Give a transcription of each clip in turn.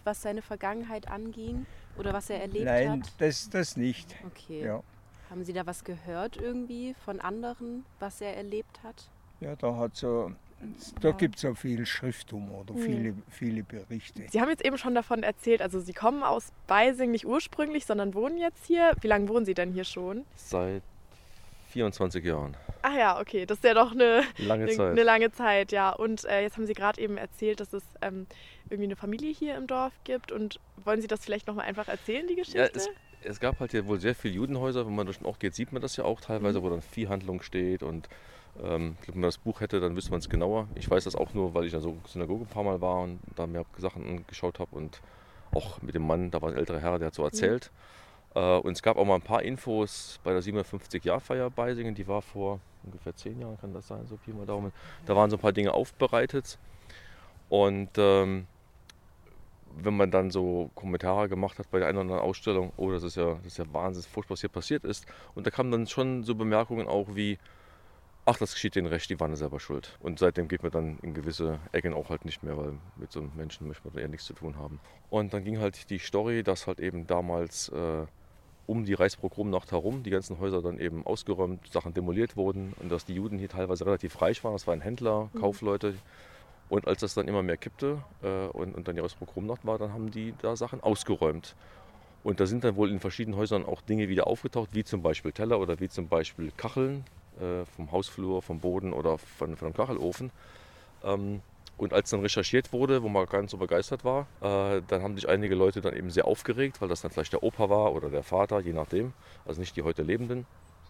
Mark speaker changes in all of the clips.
Speaker 1: was seine Vergangenheit anging oder was er erlebt
Speaker 2: Nein,
Speaker 1: hat?
Speaker 2: das nicht.
Speaker 1: Okay.
Speaker 2: Ja.
Speaker 1: Haben Sie da was gehört irgendwie von anderen, was er erlebt hat?
Speaker 2: Ja, da gibt es ja viel Schrifttum oder viele Berichte.
Speaker 3: Sie haben jetzt eben schon davon erzählt, also Sie kommen aus Beising nicht ursprünglich, sondern wohnen jetzt hier. Wie lange wohnen Sie denn hier schon?
Speaker 4: Seit 24 Jahren.
Speaker 3: Ach ja, okay, das ist ja doch eine lange Zeit, ja. Und jetzt haben Sie gerade eben erzählt, dass es irgendwie eine Familie hier im Dorf gibt. Und wollen Sie das vielleicht nochmal einfach erzählen, die Geschichte?
Speaker 4: Ja, es gab halt hier wohl sehr viele Judenhäuser. Wenn man durch den Ort geht, sieht man das ja auch teilweise, wo dann Viehhandlung steht. Und wenn man das Buch hätte, dann wüsste man es genauer. Ich weiß das auch nur, weil ich in der Synagoge ein paar Mal war und da mir Sachen angeschaut habe. Und auch mit dem Mann, da war ein älterer Herr, der hat so erzählt. Und es gab auch mal ein paar Infos bei der 750-Jahr-Feier Beisingen. Die war vor ungefähr 10 Jahren, kann das sein, so Pi mal Daumen. Da waren so ein paar Dinge aufbereitet. Und wenn man dann so Kommentare gemacht hat bei der einen oder anderen Ausstellung, oh, das ist ja wahnsinnig furchtbar, was hier passiert ist. Und da kamen dann schon so Bemerkungen auch wie, ach, das geschieht denen recht, die waren selber schuld. Und seitdem geht man dann in gewisse Ecken auch halt nicht mehr, weil mit so einem Menschen möchte man da eher nichts zu tun haben. Und dann ging halt die Story, dass halt eben damals um die Reichspogromnacht herum die ganzen Häuser dann eben ausgeräumt, Sachen demoliert wurden und dass die Juden hier teilweise relativ reich waren. Das waren Händler, Kaufleute. Und als das dann immer mehr kippte und dann die Reichspogromnacht war, dann haben die da Sachen ausgeräumt. Und da sind dann wohl in verschiedenen Häusern auch Dinge wieder aufgetaucht, wie zum Beispiel Teller oder wie zum Beispiel Kacheln vom Hausflur, vom Boden oder von einem Kachelofen. Und als dann recherchiert wurde, wo man gar nicht so begeistert war, dann haben sich einige Leute dann eben sehr aufgeregt, weil das dann vielleicht der Opa war oder der Vater, je nachdem, also nicht die heute Lebenden.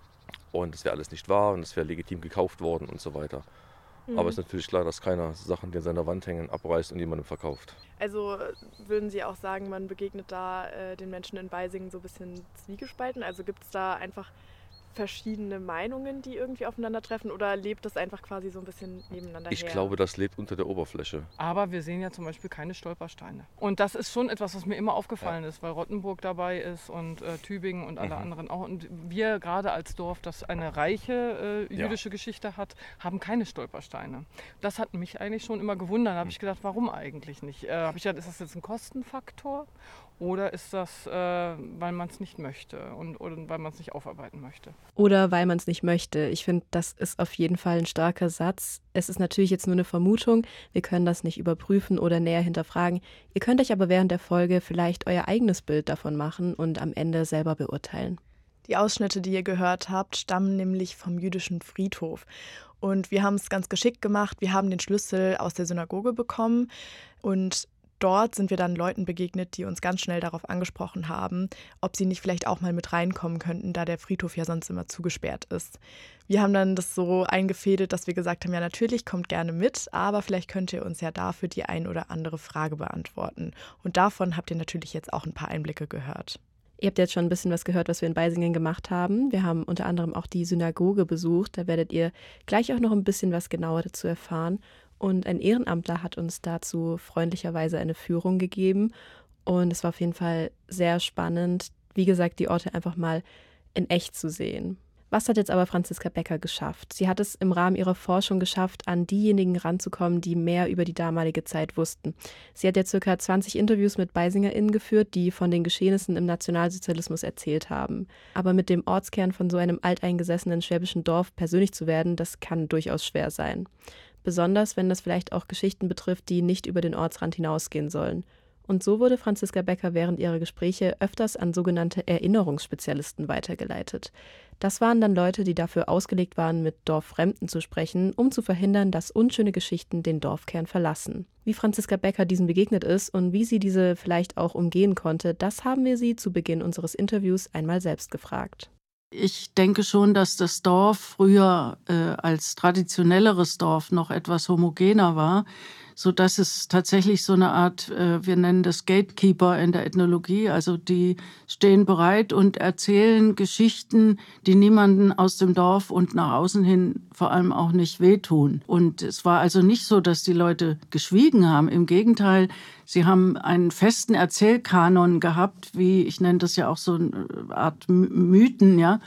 Speaker 4: Und das wäre alles nicht wahr und es wäre legitim gekauft worden und so weiter. Aber es ist natürlich klar, dass keiner Sachen, die an seiner Wand hängen, abreißt und jemandem verkauft.
Speaker 3: Also würden Sie auch sagen, man begegnet da den Menschen in Beisingen so ein bisschen zwiegespalten? Also gibt es da einfach verschiedene Meinungen, die irgendwie aufeinandertreffen, oder lebt das einfach quasi so ein bisschen nebeneinander her?
Speaker 4: Ich glaube, das lebt unter der Oberfläche.
Speaker 5: Aber wir sehen ja zum Beispiel keine Stolpersteine. Und das ist schon etwas, was mir immer aufgefallen ist, weil Rottenburg dabei ist und Tübingen und alle anderen auch. Und wir gerade als Dorf, das eine reiche jüdische Geschichte hat, haben keine Stolpersteine. Das hat mich eigentlich schon immer gewundert. Da habe ich gedacht, warum eigentlich nicht? Habe ich gedacht, ist das jetzt ein Kostenfaktor? Oder ist das, weil man es nicht möchte oder weil man es nicht aufarbeiten möchte?
Speaker 6: Oder weil man es nicht möchte. Ich finde, das ist auf jeden Fall ein starker Satz. Es ist natürlich jetzt nur eine Vermutung. Wir können das nicht überprüfen oder näher hinterfragen. Ihr könnt euch aber während der Folge vielleicht euer eigenes Bild davon machen und am Ende selber beurteilen.
Speaker 3: Die Ausschnitte, die ihr gehört habt, stammen nämlich vom jüdischen Friedhof. Und wir haben es ganz geschickt gemacht. Wir haben den Schlüssel aus der Synagoge bekommen und dort sind wir dann Leuten begegnet, die uns ganz schnell darauf angesprochen haben, ob sie nicht vielleicht auch mal mit reinkommen könnten, da der Friedhof ja sonst immer zugesperrt ist. Wir haben dann das so eingefädelt, dass wir gesagt haben, ja natürlich, kommt gerne mit, aber vielleicht könnt ihr uns ja dafür die ein oder andere Frage beantworten. Und davon habt ihr natürlich jetzt auch ein paar Einblicke gehört.
Speaker 6: Ihr habt jetzt schon ein bisschen was gehört, was wir in Beisingen gemacht haben. Wir haben unter anderem auch die Synagoge besucht. Da werdet ihr gleich auch noch ein bisschen was genauer dazu erfahren. Und ein Ehrenamtler hat uns dazu freundlicherweise eine Führung gegeben. Und es war auf jeden Fall sehr spannend, wie gesagt, die Orte einfach mal in echt zu sehen. Was hat jetzt aber Franziska Becker geschafft? Sie hat es im Rahmen ihrer Forschung geschafft, an diejenigen ranzukommen, die mehr über die damalige Zeit wussten. Sie hat ja ca. 20 Interviews mit BeisingerInnen geführt, die von den Geschehnissen im Nationalsozialismus erzählt haben. Aber mit dem Ortskern von so einem alteingesessenen schwäbischen Dorf persönlich zu werden, das kann durchaus schwer sein. Besonders, wenn das vielleicht auch Geschichten betrifft, die nicht über den Ortsrand hinausgehen sollen. Und so wurde Franziska Becker während ihrer Gespräche öfters an sogenannte Erinnerungsspezialisten weitergeleitet. Das waren dann Leute, die dafür ausgelegt waren, mit Dorffremden zu sprechen, um zu verhindern, dass unschöne Geschichten den Dorfkern verlassen. Wie Franziska Becker diesen begegnet ist und wie sie diese vielleicht auch umgehen konnte, das haben wir sie zu Beginn unseres Interviews einmal selbst gefragt.
Speaker 7: Ich denke schon, dass das Dorf früher als traditionelleres Dorf noch etwas homogener war, sodass es tatsächlich so eine Art, wir nennen das Gatekeeper in der Ethnologie, also die stehen bereit und erzählen Geschichten, die niemanden aus dem Dorf und nach außen hin vor allem auch nicht wehtun. Und es war also nicht so, dass die Leute geschwiegen haben. Im Gegenteil, sie haben einen festen Erzählkanon gehabt, wie, ich nenne das ja auch so eine Art Mythen, ja,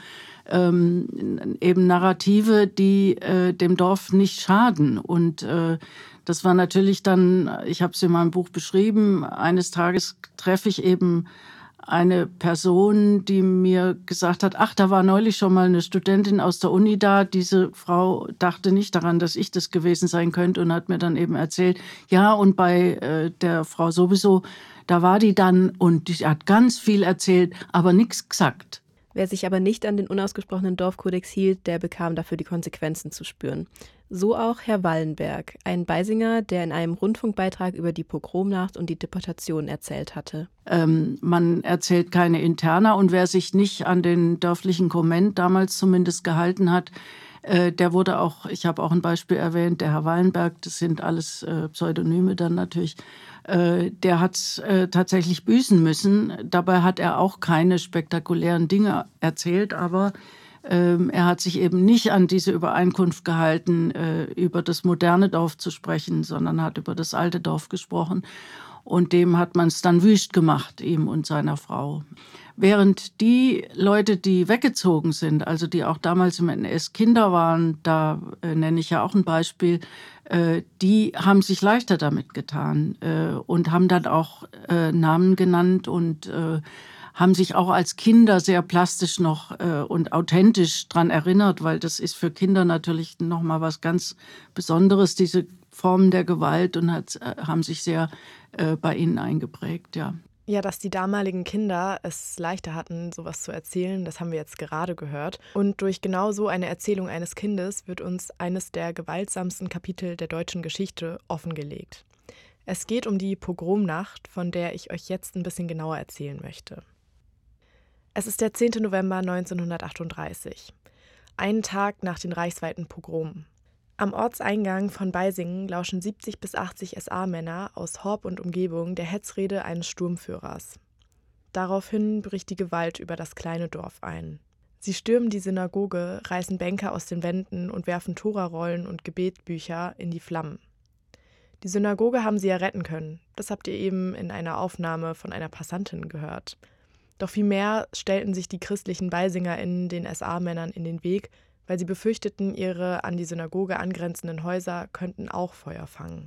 Speaker 7: eben Narrative, die dem Dorf nicht schaden. Und Das war natürlich dann, ich habe es in meinem Buch beschrieben, eines Tages treffe ich eben eine Person, die mir gesagt hat, ach, da war neulich schon mal eine Studentin aus der Uni da. Diese Frau dachte nicht daran, dass ich das gewesen sein könnte und hat mir dann eben erzählt, ja, und bei der Frau sowieso, da war die dann und die hat ganz viel erzählt, aber nichts gesagt.
Speaker 6: Wer sich aber nicht an den unausgesprochenen Dorfkodex hielt, der bekam dafür die Konsequenzen zu spüren. So auch Herr Wallenberg, ein Beisinger, der in einem Rundfunkbeitrag über die Pogromnacht und die Deportation erzählt hatte.
Speaker 7: Man erzählt keine Interna und wer sich nicht an den dörflichen Komment damals zumindest gehalten hat, der wurde auch, ich habe auch ein Beispiel erwähnt, der Herr Wallenberg, das sind alles Pseudonyme dann natürlich, der hat tatsächlich büßen müssen. Dabei hat er auch keine spektakulären Dinge erzählt, aber er hat sich eben nicht an diese Übereinkunft gehalten, über das moderne Dorf zu sprechen, sondern hat über das alte Dorf gesprochen. Und dem hat man es dann wüst gemacht, ihm und seiner Frau. Während die Leute, die weggezogen sind, also die auch damals im NS Kinder waren, da nenne ich ja auch ein Beispiel, die haben sich leichter damit getan und haben dann auch Namen genannt und haben sich auch als Kinder sehr plastisch noch und authentisch dran erinnert, weil das ist für Kinder natürlich noch mal was ganz Besonderes, diese Formen der Gewalt, und haben sich sehr bei ihnen eingeprägt, ja.
Speaker 3: Ja, dass die damaligen Kinder es leichter hatten, sowas zu erzählen, das haben wir jetzt gerade gehört. Und durch genau so eine Erzählung eines Kindes wird uns eines der gewaltsamsten Kapitel der deutschen Geschichte offengelegt. Es geht um die Pogromnacht, von der ich euch jetzt ein bisschen genauer erzählen möchte. Es ist der 10. November 1938, einen Tag nach den reichsweiten Pogromen. Am Ortseingang von Beisingen lauschen 70 bis 80 SA-Männer aus Horb und Umgebung der Hetzrede eines Sturmführers. Daraufhin bricht die Gewalt über das kleine Dorf ein. Sie stürmen die Synagoge, reißen Bänke aus den Wänden und werfen Torarollen und Gebetbücher in die Flammen. Die Synagoge haben sie ja retten können. Das habt ihr eben in einer Aufnahme von einer Passantin gehört. Doch vielmehr stellten sich die christlichen BeisingerInnen den SA-Männern in den Weg, weil sie befürchteten, ihre an die Synagoge angrenzenden Häuser könnten auch Feuer fangen.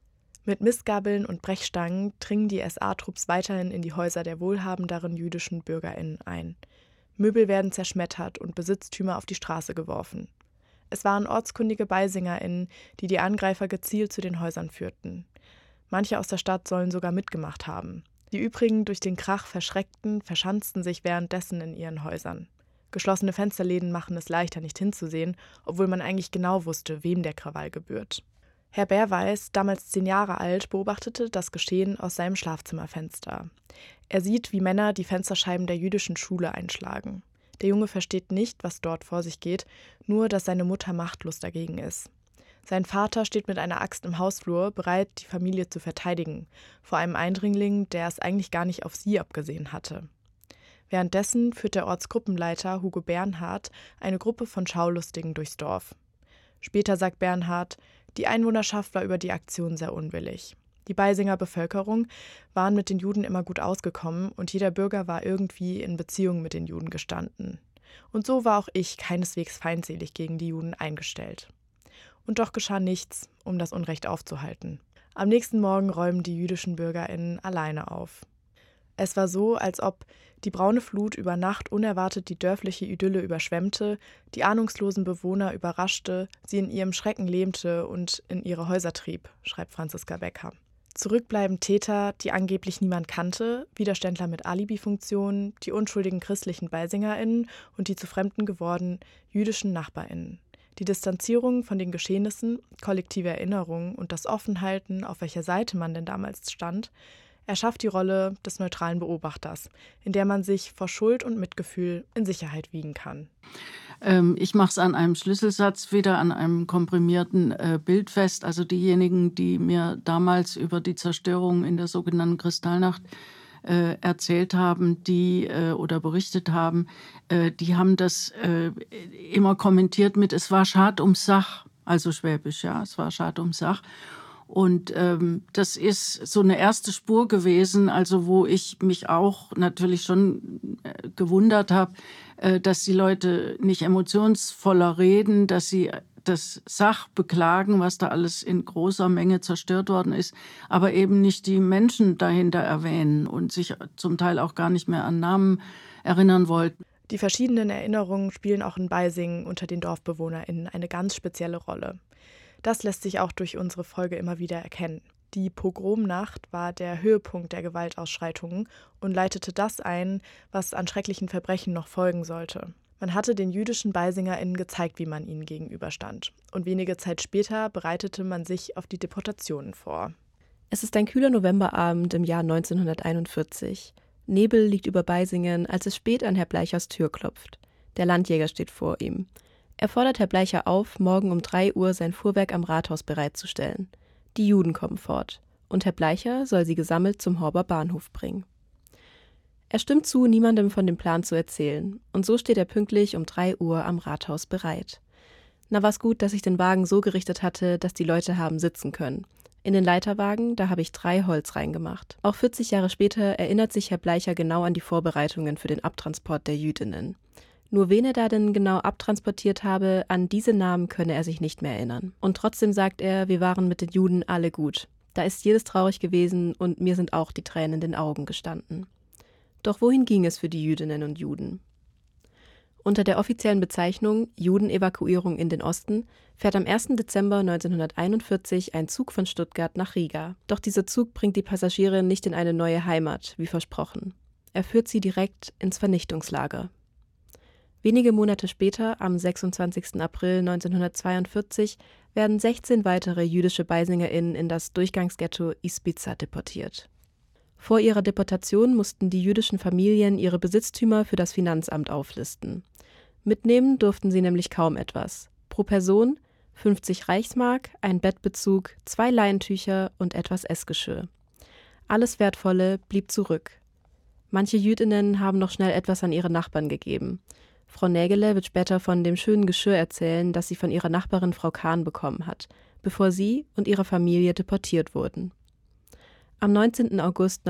Speaker 3: Mit Mistgabeln und Brechstangen dringen die SA-Trupps weiterhin in die Häuser der wohlhabenderen jüdischen BürgerInnen ein. Möbel werden zerschmettert und Besitztümer auf die Straße geworfen. Es waren ortskundige BeisingerInnen, die die Angreifer gezielt zu den Häusern führten. Manche aus der Stadt sollen sogar mitgemacht haben. Die übrigen durch den Krach Verschreckten verschanzten sich währenddessen in ihren Häusern. Geschlossene Fensterläden machen es leichter, nicht hinzusehen, obwohl man eigentlich genau wusste, wem der Krawall gebührt. Herr Bärweis, damals 10 Jahre alt, beobachtete das Geschehen aus seinem Schlafzimmerfenster. Er sieht, wie Männer die Fensterscheiben der jüdischen Schule einschlagen. Der Junge versteht nicht, was dort vor sich geht, nur, dass seine Mutter machtlos dagegen ist. Sein Vater steht mit einer Axt im Hausflur, bereit, die Familie zu verteidigen, vor einem Eindringling, der es eigentlich gar nicht auf sie abgesehen hatte. Währenddessen führt der Ortsgruppenleiter Hugo Bernhard eine Gruppe von Schaulustigen durchs Dorf. Später sagt Bernhard, die Einwohnerschaft war über die Aktion sehr unwillig. Die Beisinger Bevölkerung waren mit den Juden immer gut ausgekommen und jeder Bürger war irgendwie in Beziehung mit den Juden gestanden. Und so war auch ich keineswegs feindselig gegen die Juden eingestellt. Und doch geschah nichts, um das Unrecht aufzuhalten. Am nächsten Morgen räumen die jüdischen BürgerInnen alleine auf. Es war so, als ob die braune Flut über Nacht unerwartet die dörfliche Idylle überschwemmte, die ahnungslosen Bewohner überraschte, sie in ihrem Schrecken lähmte und in ihre Häuser trieb, schreibt Franziska Becker. Zurück bleiben Täter, die angeblich niemand kannte, Widerständler mit Alibi-Funktionen, die unschuldigen christlichen BeisingerInnen und die zu Fremden gewordenen jüdischen NachbarInnen. Die Distanzierung von den Geschehnissen, kollektive Erinnerung und das Offenhalten, auf welcher Seite man denn damals stand, erschafft die Rolle des neutralen Beobachters, in der man sich vor Schuld und Mitgefühl in Sicherheit wiegen kann.
Speaker 7: Ich mache es an einem Schlüsselsatz wieder, an einem komprimierten Bild fest. Also diejenigen, die mir damals über die Zerstörung in der sogenannten Kristallnacht erzählt haben, oder berichtet haben, die haben das immer kommentiert mit, es war schad ums Sach, also Schwäbisch, ja, es war schad ums Sach. Und das ist so eine erste Spur gewesen, also wo ich mich auch natürlich schon gewundert habe, dass die Leute nicht emotionsvoller reden, dass sie das Sachbeklagen, was da alles in großer Menge zerstört worden ist, aber eben nicht die Menschen dahinter erwähnen und sich zum Teil auch gar nicht mehr an Namen erinnern wollten.
Speaker 3: Die verschiedenen Erinnerungen spielen auch in Beisingen unter den DorfbewohnerInnen eine ganz spezielle Rolle. Das lässt sich auch durch unsere Folge immer wieder erkennen. Die Pogromnacht war der Höhepunkt der Gewaltausschreitungen und leitete das ein, was an schrecklichen Verbrechen noch folgen sollte. Man hatte den jüdischen BeisingerInnen gezeigt, wie man ihnen gegenüberstand. Und wenige Zeit später bereitete man sich auf die Deportationen vor.
Speaker 6: Es ist ein kühler Novemberabend im Jahr 1941. Nebel liegt über Beisingen, als es spät an Herr Bleichers Tür klopft. Der Landjäger steht vor ihm. Er fordert Herr Bleicher auf, morgen um 3 Uhr sein Fuhrwerk am Rathaus bereitzustellen. Die Juden kommen fort, und Herr Bleicher soll sie gesammelt zum Horber Bahnhof bringen. Er stimmt zu, niemandem von dem Plan zu erzählen, und so steht er pünktlich um 3 Uhr am Rathaus bereit. Na, war's gut, dass ich den Wagen so gerichtet hatte, dass die Leute haben sitzen können. In den Leiterwagen, da habe ich 3 Holz reingemacht. Auch 40 Jahre später erinnert sich Herr Bleicher genau an die Vorbereitungen für den Abtransport der Jüdinnen. Nur wen er da denn genau abtransportiert habe, an diese Namen könne er sich nicht mehr erinnern. Und trotzdem sagt er, wir waren mit den Juden alle gut. Da ist jedes traurig gewesen und mir sind auch die Tränen in den Augen gestanden. Doch wohin ging es für die Jüdinnen und Juden? Unter der offiziellen Bezeichnung Judenevakuierung in den Osten fährt am 1. Dezember 1941 ein Zug von Stuttgart nach Riga. Doch dieser Zug bringt die Passagiere nicht in eine neue Heimat, wie versprochen. Er führt sie direkt ins Vernichtungslager. Wenige Monate später, am 26. April 1942, werden 16 weitere jüdische BeisingerInnen in das Durchgangsghetto Ispica deportiert. Vor ihrer Deportation mussten die jüdischen Familien ihre Besitztümer für das Finanzamt auflisten. Mitnehmen durften sie nämlich kaum etwas. Pro Person 50 Reichsmark, ein Bettbezug, 2 Leintücher und etwas Essgeschirr. Alles Wertvolle blieb zurück. Manche Jüdinnen haben noch schnell etwas an ihre Nachbarn gegeben. Frau Nägele wird später von dem schönen Geschirr erzählen, das sie von ihrer Nachbarin Frau Kahn bekommen hat, bevor sie und ihre Familie deportiert wurden. Am 19. August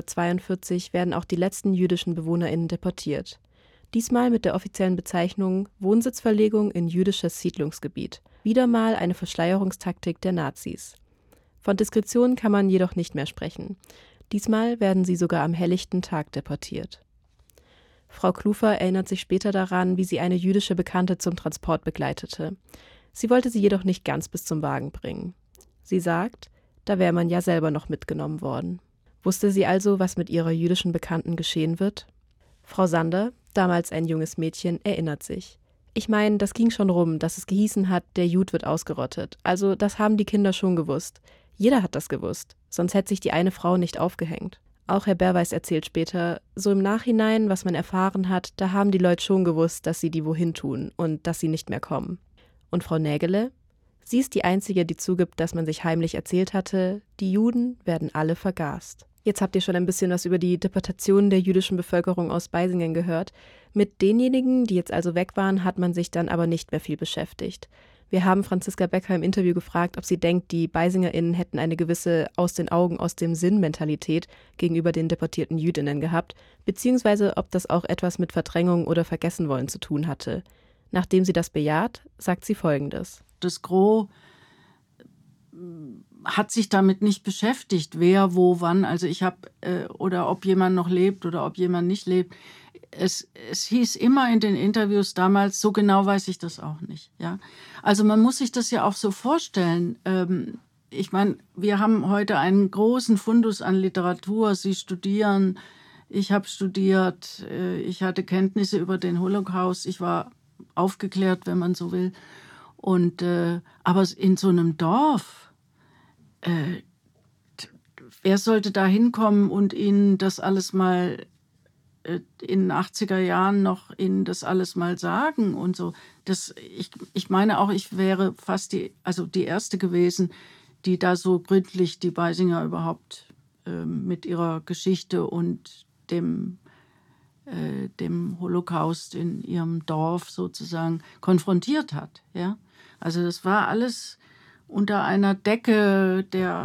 Speaker 6: 1942 werden auch die letzten jüdischen BewohnerInnen deportiert. Diesmal mit der offiziellen Bezeichnung Wohnsitzverlegung in jüdisches Siedlungsgebiet. Wieder mal eine Verschleierungstaktik der Nazis. Von Diskretion kann man jedoch nicht mehr sprechen. Diesmal werden sie sogar am helllichten Tag deportiert. Frau Klufer erinnert sich später daran, wie sie eine jüdische Bekannte zum Transport begleitete. Sie wollte sie jedoch nicht ganz bis zum Wagen bringen. Sie sagt, da wäre man ja selber noch mitgenommen worden. Wusste sie also, was mit ihrer jüdischen Bekannten geschehen wird? Frau Sander, damals ein junges Mädchen, erinnert sich. Ich meine, das ging schon rum, dass es gehießen hat, der Jud wird ausgerottet. Also das haben die Kinder schon gewusst. Jeder hat das gewusst, sonst hätte sich die eine Frau nicht aufgehängt. Auch Herr Berweis erzählt später, so im Nachhinein, was man erfahren hat, da haben die Leute schon gewusst, dass sie die wohin tun und dass sie nicht mehr kommen. Und Frau Nägele? Sie ist die Einzige, die zugibt, dass man sich heimlich erzählt hatte, die Juden werden alle vergast. Jetzt habt ihr schon ein bisschen was über die Deportation der jüdischen Bevölkerung aus Beisingen gehört. Mit denjenigen, die jetzt also weg waren, hat man sich dann aber nicht mehr viel beschäftigt. Wir haben Franziska Becker im Interview gefragt, ob sie denkt, die BeisingerInnen hätten eine gewisse aus den Augen, aus dem Sinn-Mentalität gegenüber den deportierten Jüdinnen gehabt, beziehungsweise ob das auch etwas mit Verdrängung oder Vergessenwollen zu tun hatte. Nachdem sie das bejaht, sagt sie Folgendes.
Speaker 7: Das Gros hat sich damit nicht beschäftigt, wer, wo, wann. Also ich habe, oder ob jemand noch lebt oder ob jemand nicht lebt. Es hieß immer in den Interviews damals, so genau weiß ich das auch nicht. Ja? Also man muss sich das ja auch so vorstellen. Ich meine, wir haben heute einen großen Fundus an Literatur. Sie studieren, ich habe studiert, ich hatte Kenntnisse über den Holocaust. Ich war aufgeklärt, wenn man so will. Und aber in so einem Dorf, wer sollte da hinkommen und ihnen das alles mal in den 80er Jahren noch ihnen das alles mal sagen und so. Ich meine auch, ich wäre fast die Erste gewesen, die da so gründlich die Beisinger überhaupt mit ihrer Geschichte und dem Holocaust in ihrem Dorf sozusagen konfrontiert hat. Ja? Also das war alles unter einer Decke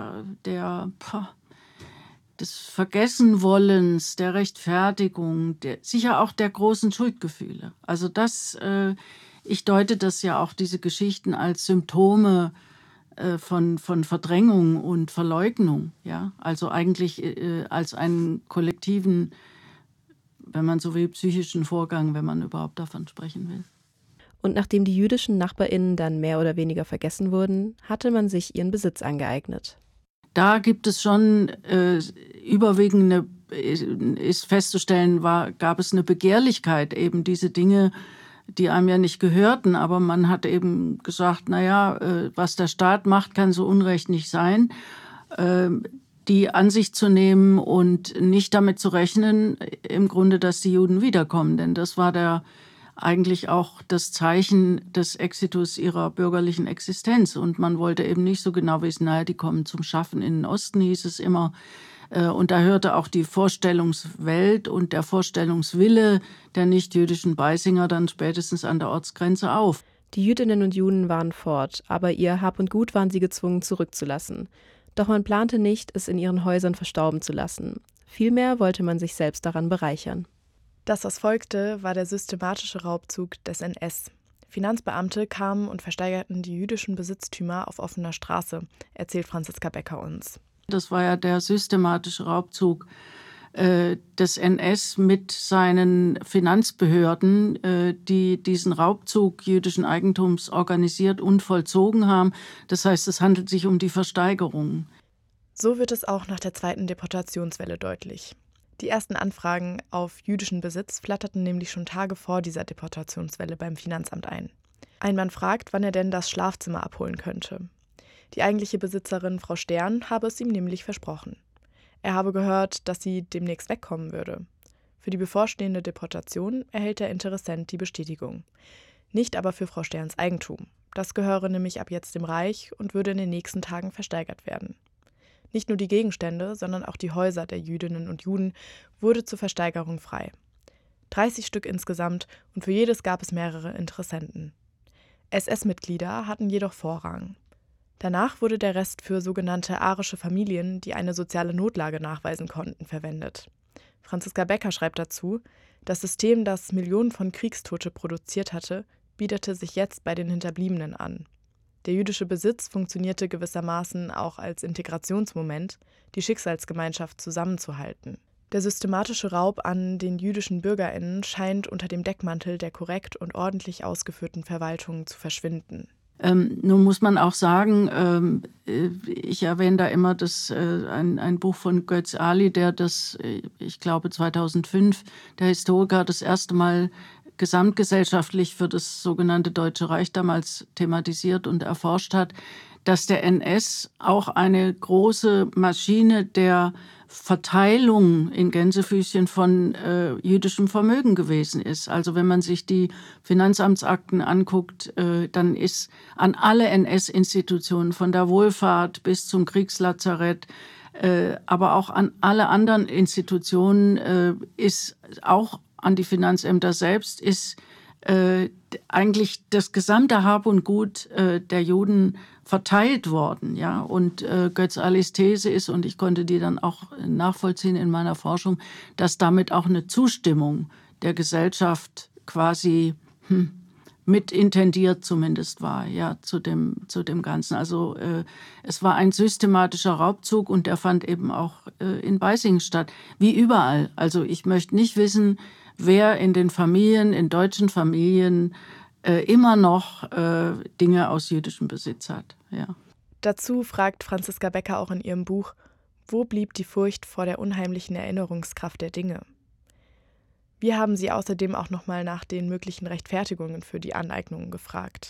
Speaker 7: des Vergessenwollens, der Rechtfertigung, sicher auch der großen Schuldgefühle. Also das ich deute das ja auch, diese Geschichten, als Symptome von Verdrängung und Verleugnung. Ja? Also eigentlich als einen kollektiven, wenn man so will, psychischen Vorgang, wenn man überhaupt davon sprechen will.
Speaker 6: Und nachdem die jüdischen NachbarInnen dann mehr oder weniger vergessen wurden, hatte man sich ihren Besitz angeeignet.
Speaker 7: Da gibt es schon überwiegend ist festzustellen, gab es eine Begehrlichkeit, eben diese Dinge, die einem ja nicht gehörten, aber man hat eben gesagt, naja, was der Staat macht, kann so Unrecht nicht sein, die an sich zu nehmen und nicht damit zu rechnen, im Grunde, dass die Juden wiederkommen, denn das war eigentlich auch das Zeichen des Exitus ihrer bürgerlichen Existenz. Und man wollte eben nicht so genau wissen, naja, die kommen zum Schaffen in den Osten, hieß es immer. Und da hörte auch die Vorstellungswelt und der Vorstellungswille der nicht-jüdischen Beisinger dann spätestens an der Ortsgrenze auf.
Speaker 6: Die Jüdinnen und Juden waren fort, aber ihr Hab und Gut waren sie gezwungen zurückzulassen. Doch man plante nicht, es in ihren Häusern verstauben zu lassen. Vielmehr wollte man sich selbst daran bereichern.
Speaker 3: Das, was folgte, war der systematische Raubzug des NS. Finanzbeamte kamen und versteigerten die jüdischen Besitztümer auf offener Straße, erzählt Franziska Becker uns.
Speaker 7: Das war ja der systematische Raubzug des NS mit seinen Finanzbehörden, die diesen Raubzug jüdischen Eigentums organisiert und vollzogen haben. Das heißt, es handelt sich um die Versteigerung.
Speaker 3: So wird es auch nach der zweiten Deportationswelle deutlich. Die ersten Anfragen auf jüdischen Besitz flatterten nämlich schon Tage vor dieser Deportationswelle beim Finanzamt ein. Ein Mann fragt, wann er denn das Schlafzimmer abholen könnte. Die eigentliche Besitzerin, Frau Stern, habe es ihm nämlich versprochen. Er habe gehört, dass sie demnächst wegkommen würde. Für die bevorstehende Deportation erhält der Interessent die Bestätigung. Nicht aber für Frau Sterns Eigentum. Das gehöre nämlich ab jetzt dem Reich und würde in den nächsten Tagen versteigert werden. Nicht nur die Gegenstände, sondern auch die Häuser der Jüdinnen und Juden wurde zur Versteigerung frei. 30 Stück insgesamt und für jedes gab es mehrere Interessenten. SS-Mitglieder hatten jedoch Vorrang. Danach wurde der Rest für sogenannte arische Familien, die eine soziale Notlage nachweisen konnten, verwendet. Franziska Becker schreibt dazu, das System, das Millionen von Kriegstote produziert hatte, bietete sich jetzt bei den Hinterbliebenen an. Der jüdische Besitz funktionierte gewissermaßen auch als Integrationsmoment, die Schicksalsgemeinschaft zusammenzuhalten. Der systematische Raub an den jüdischen BürgerInnen scheint unter dem Deckmantel der korrekt und ordentlich ausgeführten Verwaltung zu verschwinden.
Speaker 7: Nun muss man auch sagen, ich erwähne da immer ein Buch von Götz Ali, der das, ich glaube 2005, der Historiker, das erste Mal gesamtgesellschaftlich für das sogenannte Deutsche Reich damals thematisiert und erforscht hat, dass der NS auch eine große Maschine der Verteilung in Gänsefüßchen von jüdischem Vermögen gewesen ist. Also wenn man sich die Finanzamtsakten anguckt, dann ist an alle NS-Institutionen, von der Wohlfahrt bis zum Kriegslazarett, aber auch an alle anderen Institutionen, ist auch an die Finanzämter selbst, ist eigentlich das gesamte Hab und Gut der Juden verteilt worden. Ja? Und Götz Alis These ist, und ich konnte die dann auch nachvollziehen in meiner Forschung, dass damit auch eine Zustimmung der Gesellschaft quasi mit intendiert zumindest war, ja, zu dem Ganzen. Also es war ein systematischer Raubzug und der fand eben auch in Beisingen statt, wie überall. Also ich möchte nicht wissen, wer in den Familien, in deutschen Familien immer noch Dinge aus jüdischem Besitz hat. Ja.
Speaker 3: Dazu fragt Franziska Becker auch in ihrem Buch, wo blieb die Furcht vor der unheimlichen Erinnerungskraft der Dinge? Wir haben sie außerdem auch nochmal nach den möglichen Rechtfertigungen für die Aneignungen gefragt.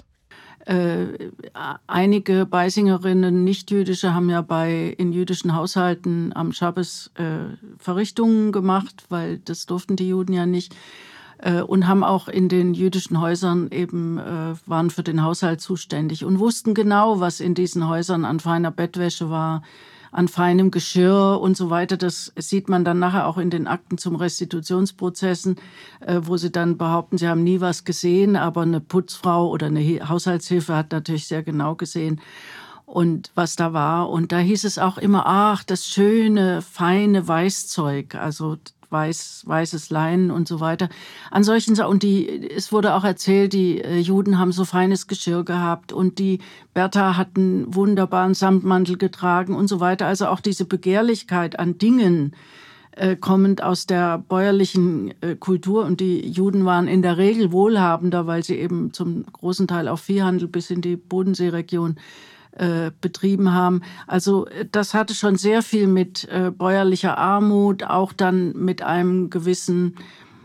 Speaker 7: Einige Beisingerinnen, nicht-jüdische, haben ja in jüdischen Haushalten am Schabbes Verrichtungen gemacht, weil das durften die Juden ja nicht. Und haben auch in den jüdischen Häusern eben, waren für den Haushalt zuständig und wussten genau, was in diesen Häusern an feiner Bettwäsche war, an feinem Geschirr und so weiter. Das sieht man dann nachher auch in den Akten zum Restitutionsprozessen, wo sie dann behaupten, sie haben nie was gesehen, aber eine Putzfrau oder eine Haushaltshilfe hat natürlich sehr genau gesehen, und was da war. Und da hieß es auch immer, ach, das schöne, feine Weißzeug, also weißes Leinen und so weiter. An solchen Sachen, es wurde auch erzählt, die Juden haben so feines Geschirr gehabt und die Bertha hat einen wunderbaren Samtmantel getragen und so weiter. Also auch diese Begehrlichkeit an Dingen, kommend aus der bäuerlichen Kultur. Und die Juden waren in der Regel wohlhabender, weil sie eben zum großen Teil auch Viehhandel bis in die Bodenseeregion betrieben haben. Also das hatte schon sehr viel mit bäuerlicher Armut, auch dann mit einem gewissen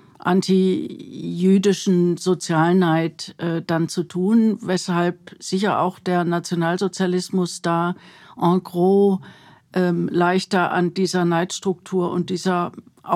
Speaker 7: anti-jüdischen Sozialneid dann zu tun, weshalb sicher auch der Nationalsozialismus da en gros leichter an dieser Neidstruktur und diesem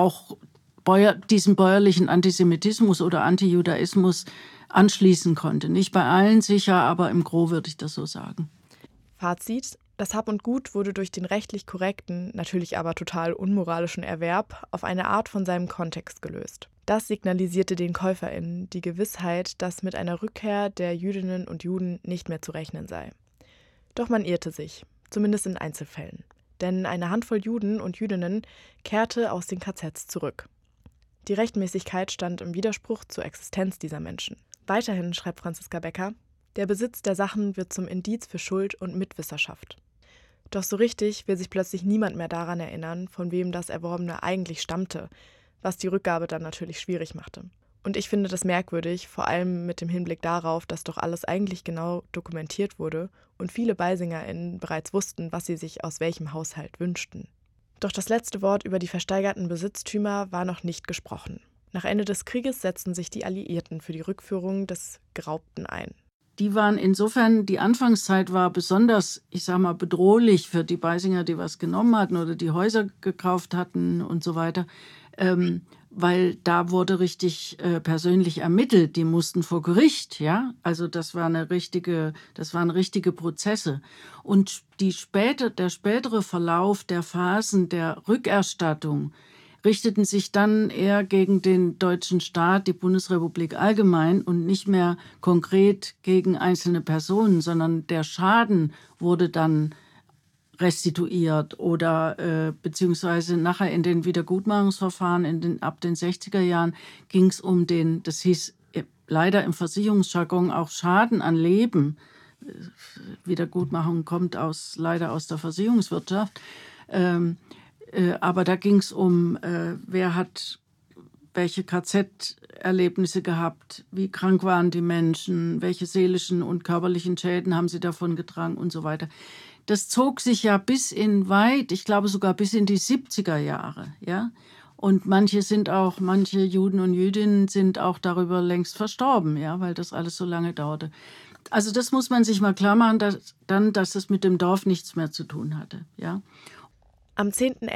Speaker 7: bäuerlichen Antisemitismus oder Antijudaismus anschließen konnte. Nicht bei allen sicher, aber im Gros würde ich das so sagen.
Speaker 3: Fazit: Das Hab und Gut wurde durch den rechtlich korrekten, natürlich aber total unmoralischen Erwerb auf eine Art von seinem Kontext gelöst. Das signalisierte den KäuferInnen die Gewissheit, dass mit einer Rückkehr der Jüdinnen und Juden nicht mehr zu rechnen sei. Doch man irrte sich, zumindest in Einzelfällen. Denn eine Handvoll Juden und Jüdinnen kehrte aus den KZs zurück. Die Rechtmäßigkeit stand im Widerspruch zur Existenz dieser Menschen. Weiterhin schreibt Franziska Becker: Der Besitz der Sachen wird zum Indiz für Schuld und Mitwisserschaft. Doch so richtig will sich plötzlich niemand mehr daran erinnern, von wem das Erworbene eigentlich stammte, was die Rückgabe dann natürlich schwierig machte. Und ich finde das merkwürdig, vor allem mit dem Hinblick darauf, dass doch alles eigentlich genau dokumentiert wurde und viele BeisingerInnen bereits wussten, was sie sich aus welchem Haushalt wünschten. Doch das letzte Wort über die versteigerten Besitztümer war noch nicht gesprochen. Nach Ende des Krieges setzten sich die Alliierten für die Rückführung des Geraubten ein.
Speaker 7: Die waren insofern, die Anfangszeit war besonders, bedrohlich für die Beisinger, die was genommen hatten oder die Häuser gekauft hatten und so weiter, weil da wurde richtig persönlich ermittelt. Die mussten vor Gericht, ja. Also das waren richtige Prozesse. Und der spätere Verlauf der Phasen der Rückerstattung richteten sich dann eher gegen den deutschen Staat, die Bundesrepublik allgemein und nicht mehr konkret gegen einzelne Personen, sondern der Schaden wurde dann restituiert oder beziehungsweise nachher in den Wiedergutmachungsverfahren ab den 60er Jahren ging es um das hieß leider im Versicherungsjargon auch Schaden an Leben. Wiedergutmachung kommt leider aus der Versicherungswirtschaft. Aber da ging es um, wer hat welche KZ-Erlebnisse gehabt, wie krank waren die Menschen, welche seelischen und körperlichen Schäden haben sie davon getragen und so weiter. Das zog sich ja ich glaube sogar bis in die 70er Jahre, ja. Und manche Juden und Jüdinnen sind auch darüber längst verstorben, ja, weil das alles so lange dauerte. Also das muss man sich mal klar machen, dass es mit dem Dorf nichts mehr zu tun hatte, ja.
Speaker 3: Am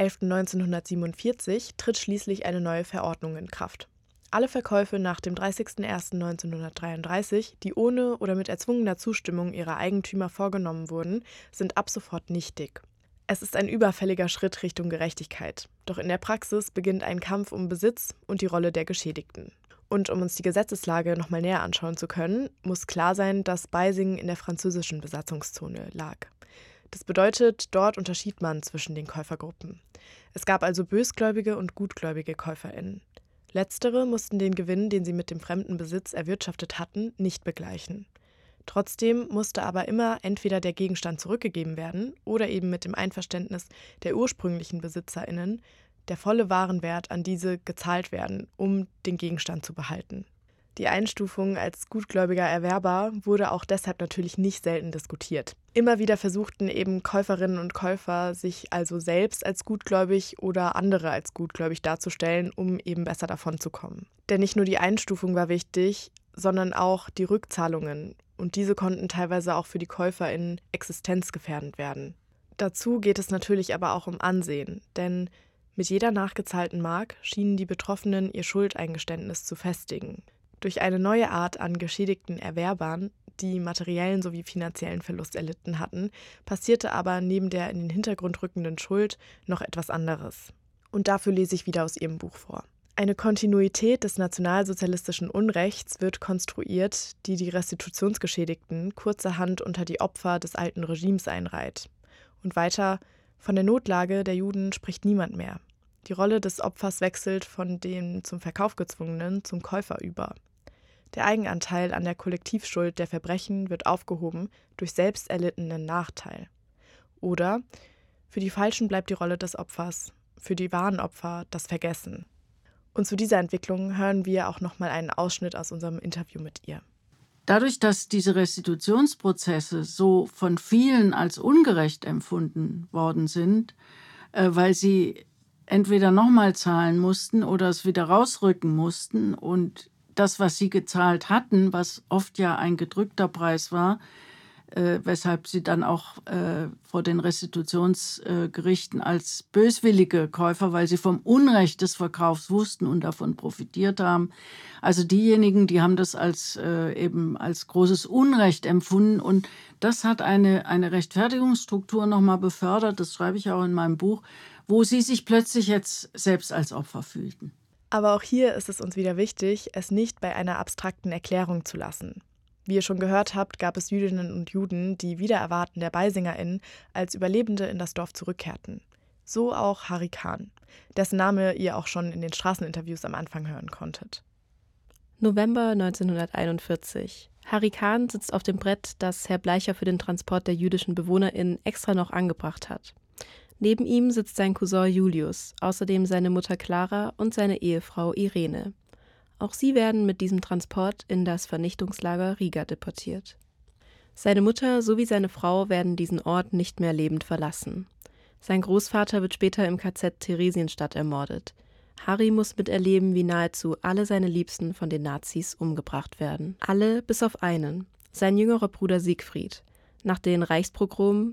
Speaker 3: 10.11.1947 tritt schließlich eine neue Verordnung in Kraft. Alle Verkäufe nach dem 30.01.1933, die ohne oder mit erzwungener Zustimmung ihrer Eigentümer vorgenommen wurden, sind ab sofort nichtig. Es ist ein überfälliger Schritt Richtung Gerechtigkeit. Doch in der Praxis beginnt ein Kampf um Besitz und die Rolle der Geschädigten. Und um uns die Gesetzeslage nochmal näher anschauen zu können, muss klar sein, dass Beisingen in der französischen Besatzungszone lag. Das bedeutet, dort unterschied man zwischen den Käufergruppen. Es gab also bösgläubige und gutgläubige KäuferInnen. Letztere mussten den Gewinn, den sie mit dem fremden Besitz erwirtschaftet hatten, nicht begleichen. Trotzdem musste aber immer entweder der Gegenstand zurückgegeben werden oder eben mit dem Einverständnis der ursprünglichen BesitzerInnen der volle Warenwert an diese gezahlt werden, um den Gegenstand zu behalten. Die Einstufung als gutgläubiger Erwerber wurde auch deshalb natürlich nicht selten diskutiert. Immer wieder versuchten eben Käuferinnen und Käufer, sich also selbst als gutgläubig oder andere als gutgläubig darzustellen, um eben besser davon zu kommen. Denn nicht nur die Einstufung war wichtig, sondern auch die Rückzahlungen. Und diese konnten teilweise auch für die KäuferInnen existenzgefährdend werden. Dazu geht es natürlich aber auch um Ansehen, denn mit jeder nachgezahlten Mark schienen die Betroffenen ihr Schuldeingeständnis zu festigen. Durch eine neue Art an geschädigten Erwerbern, die materiellen sowie finanziellen Verlust erlitten hatten, passierte aber neben der in den Hintergrund rückenden Schuld noch etwas anderes. Und dafür lese ich wieder aus ihrem Buch vor. Eine Kontinuität des nationalsozialistischen Unrechts wird konstruiert, die die Restitutionsgeschädigten kurzerhand unter die Opfer des alten Regimes einreiht. Und weiter: Von der Notlage der Juden spricht niemand mehr. Die Rolle des Opfers wechselt von dem zum Verkauf gezwungenen zum Käufer über. Der Eigenanteil an der Kollektivschuld der Verbrechen wird aufgehoben durch selbst erlittenen Nachteil. Oder für die Falschen bleibt die Rolle des Opfers, für die wahren Opfer das Vergessen. Und zu dieser Entwicklung hören wir auch nochmal einen Ausschnitt aus unserem Interview mit ihr.
Speaker 7: Dadurch, dass diese Restitutionsprozesse so von vielen als ungerecht empfunden worden sind, weil sie entweder nochmal zahlen mussten oder es wieder rausrücken mussten und das, was sie gezahlt hatten, was oft ja ein gedrückter Preis war, weshalb sie dann auch vor den Restitutionsgerichten als böswillige Käufer, weil sie vom Unrecht des Verkaufs wussten und davon profitiert haben. Also diejenigen, die haben das eben als großes Unrecht empfunden und das hat eine Rechtfertigungsstruktur nochmal befördert, das schreibe ich auch in meinem Buch, wo sie sich plötzlich jetzt selbst als Opfer fühlten.
Speaker 3: Aber auch hier ist es uns wieder wichtig, es nicht bei einer abstrakten Erklärung zu lassen. Wie ihr schon gehört habt, gab es Jüdinnen und Juden, die wider Erwarten der BeisingerInnen als Überlebende in das Dorf zurückkehrten. So auch Harry Kahn, dessen Name ihr auch schon in den Straßeninterviews am Anfang hören konntet.
Speaker 6: November 1941. Harry Kahn sitzt auf dem Brett, das Herr Bleicher für den Transport der jüdischen BewohnerInnen extra noch angebracht hat. Neben ihm sitzt sein Cousin Julius, außerdem seine Mutter Clara und seine Ehefrau Irene. Auch sie werden mit diesem Transport in das Vernichtungslager Riga deportiert. Seine Mutter sowie seine Frau werden diesen Ort nicht mehr lebend verlassen. Sein Großvater wird später im KZ Theresienstadt ermordet. Harry muss miterleben, wie nahezu alle seine Liebsten von den Nazis umgebracht werden. Alle bis auf einen, sein jüngerer Bruder Siegfried. Nach den Reichspogromen